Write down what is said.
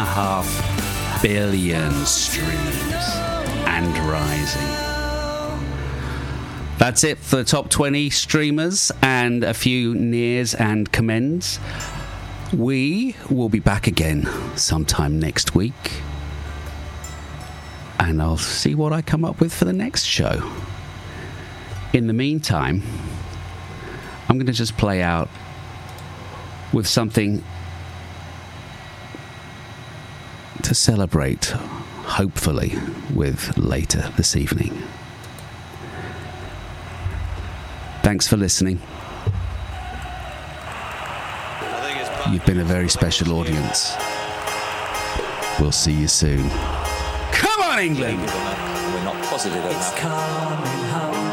1.5 billion streams and rising. That's it for the top 20 streamers and a few nears and commends. We will be back again sometime next week, and I'll see what I come up with for the next show. In the meantime, I'm going to just play out with something to celebrate, hopefully, with later this evening. Thanks for listening. You've been a very special audience. We'll see you soon. Come on, England! We're not positive enough. It's coming home.